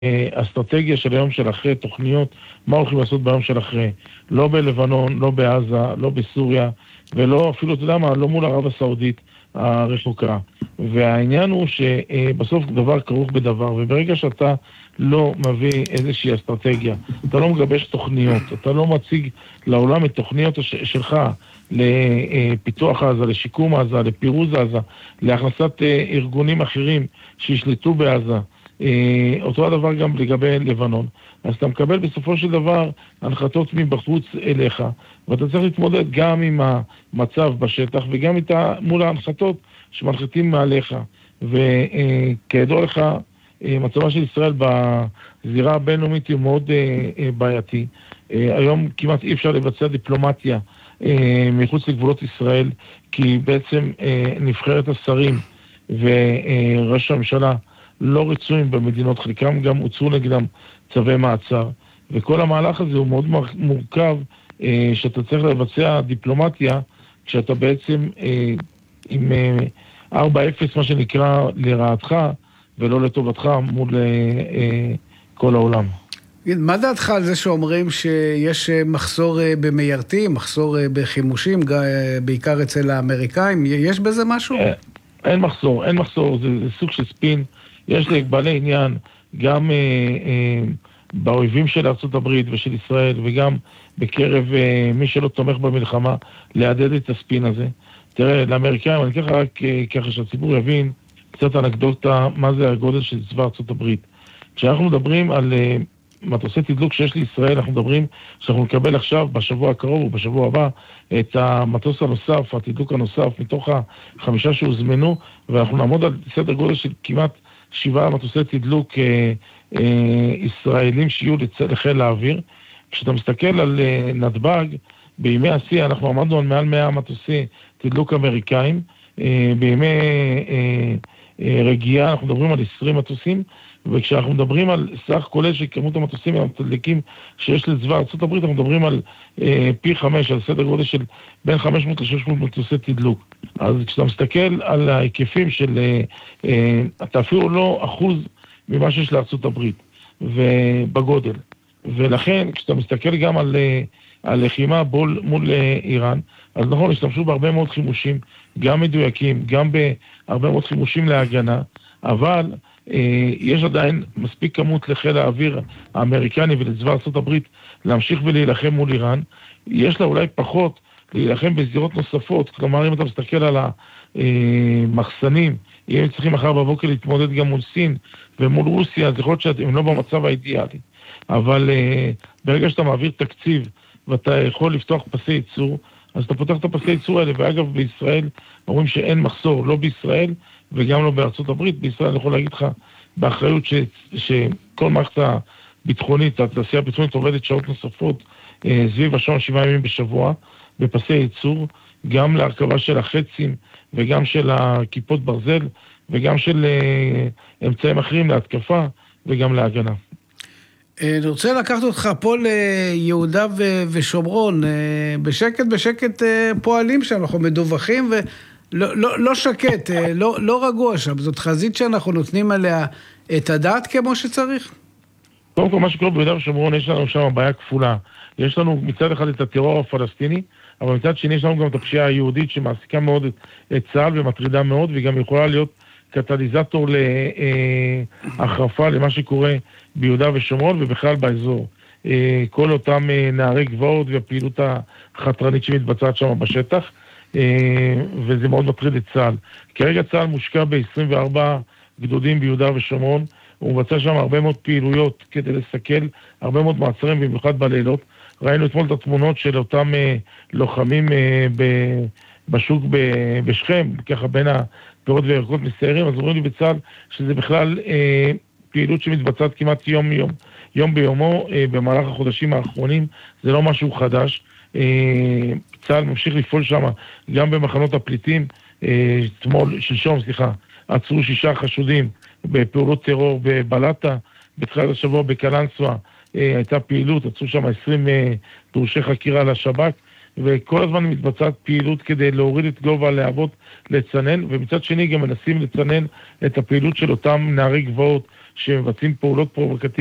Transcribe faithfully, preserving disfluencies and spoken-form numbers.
אסטרטגיה של היום של אחרי, תוכניות, מה הולכים לעשות ביום של אחרי. לא בלבנון, לא בעזה, לא בסוריה, ולא אפילו, אתה יודע מה, לא מול ערב הסעודית הרחוקה. והעניין הוא שבסוף דבר כרוך בדבר, וברגע שאתה לא מביא איזושהי אסטרטגיה, אתה לא מגבש תוכניות, אתה לא מציג לעולם את תוכניות שלך לפיתוח עזה, לשיקום עזה, לפירוז עזה, להכנסת ארגונים אחרים שישלטו בעזה, אותו הדבר גם לגבי לבנון. אז אתה מקבל בסופו של דבר הנחתות מבחוץ אליך, ואתה צריך להתמודד גם עם המצב בשטח וגם איתה מול ההנחתות שמנחתים מעליך. וכידוע לך, מצבה של ישראל בזירה הבינלאומית היא מאוד בעייתי. היום כמעט אי אפשר לבצע דיפלומטיה מחוץ לגבולות ישראל, כי בעצם נבחרת השרים וראש הממשלה לא רצויים במדינות, חלקם גם הוצאו נגדם צווי מעצר, וכל המהלך הזה הוא מאוד מורכב, שאתה צריך לבצע דיפלומטיה, כשאתה בעצם עם ארבע אפס מה שנקרא לרעתך, ולא לטובתך מול כל העולם. מה דעתך על זה שאומרים שיש מחסור במיירטים, מחסור בחימושים, בעיקר אצל האמריקאים? יש בזה משהו? אין מחסור, אין מחסור, זה, זה סוג של ספין. יש לי בעלי עניין גם אה, אה, באויבים של ארצות הברית ושל ישראל, וגם בקרב אה, מי שלא תומך במלחמה, להדד את הספין הזה. תראה, לאמריקאים, אני ככה רק אה, ככה שהציבור יבין קצת אנקדוטה, מה זה הגודל של צבא ארצות הברית. כשאנחנו מדברים על אה, מטוסי תדלוק שיש לישראל, אנחנו מדברים שאנחנו נקבל עכשיו, בשבוע הקרוב ובשבוע הבא, את המטוס הנוסף, התדלוק הנוסף, מתוך החמישה שהוזמנו, ואנחנו נעמוד על סדר גודל של כמעט שבעה מטוסי תדלוק אה, אה, ישראלים שיהיו לחיל האוויר. כשאתה מסתכל על אה, נתב"ג, בימי השיא אנחנו עמדנו על מעל מאה מטוסי תדלוק אמריקאים, אה, בימי אה, אה, רגיעה אנחנו מדברים על עשרים מטוסים, וכשאנחנו מדברים על סך כולל של כמות המטוסים והמתדלקים שיש לצבא ארצות הברית, אנחנו מדברים על אה, פי חמש, על סדר גודל של בין חמש מאות ל-שש מאות מטוסי תדלוק. אז כשאתה מסתכל על ההיקפים של, אה, אה, אתה אפילו לא אחוז ממה שיש לארצות הברית, ובגודל. ולכן, כשאתה מסתכל גם על, אה, על לחימה בול, מול אה, איראן, אז נכון, השתמשו בהרבה מאוד חימושים, גם מדויקים, גם בהרבה מאוד חימושים להגנה, אבל יש עדיין מספיק כמות לחיל האוויר האמריקני ולצבא ארצות הברית להמשיך ולהילחם מול איראן. יש לה אולי פחות להילחם בזירות נוספות, כלומר אם אתה מסתכל על המחסנים, אם הם צריכים מחר בבוקר להתמודד גם מול סין ומול רוסיה, אז יכול להיות שהם לא במצב האידיאלי. אבל ברגע שאתה מעביר תקציב ואתה יכול לפתוח פסי ייצור, אז אתה פותח את הפסי ייצור האלה, ואגב בישראל אומרים שאין מחסור, לא בישראל וגם לא בארצות הברית. בישראל אני יכול להגיד לך באחריות ש, שכל מערכת הביטחונית, התעשייה הביטחונית עובדת שעות נוספות אה, סביב השעון שבעה ימים בשבוע בפסי ייצור, גם להרכבה של החצים וגם של הכיפות ברזל וגם של אה, אמצעים אחרים להתקפה וגם להגנה. אני רוצה לקחת אותך פה ליהודה ושומרון, בשקט בשקט פועלים שם, אנחנו מדווחים ולא לא, לא שקט, לא, לא רגוע שם, זאת חזית שאנחנו נותנים עליה את הדעת כמו שצריך? קודם כל מה שקורה ביהודה ושומרון, יש לנו שם בעיה כפולה, יש לנו מצד אחד את הטרור הפלסטיני, אבל מצד שני יש לנו גם את הפשיעה היהודית שמעסיקה מאוד את, את צה"ל ומטרידה מאוד, וגם יכולה להיות קטליזטור להחרפה למה שקורה ביהודה ושומרון ובכלל באזור. כל אותם נערי גבעות והפעילות החתרנית שמתבצעת שם בשטח, וזה מאוד מטריד את צה"ל. כרגע צה"ל מושקע ב-עשרים וארבעה גדודים ביהודה ושומרון, הוא מבצע שם הרבה מאוד פעילויות כדי לסכל, הרבה מאוד מעצרים במיוחד בלילות. ראינו אתמול את התמונות של אותם לוחמים בשוק בשכם, ככה בין הפירות וירקות מסיירים, אז אומרים לי בצה"ל שזה בכלל אה, פעילות שמתבצעת כמעט יום יום, יום ביומו, אה, במהלך החודשים האחרונים, זה לא משהו חדש. אה, צה"ל ממשיך לפעול שם גם במחנות הפליטים, אה, תמול, שלשום, סליחה, עצרו שישה חשודים בפעולות טרור בבלטה, בתחילת השבוע בקלנסווה, אה, הייתה פעילות, עצרו שם עשרים אה, דרושי חקירה לשב"כ, וכל הזמן מתבצעת פעילות כדי להוריד את גובה הלהבות לצנן, ומצד שני גם מנסים לצנן את הפעילות של אותם נערי גבעות שמבצעים פעולות פרובוקטיביות.